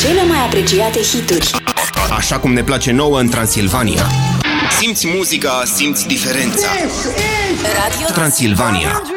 cele mai apreciate hituri. Așa cum ne place nouă în Transilvania. Simți muzica, simți diferența. Radio Transilvania.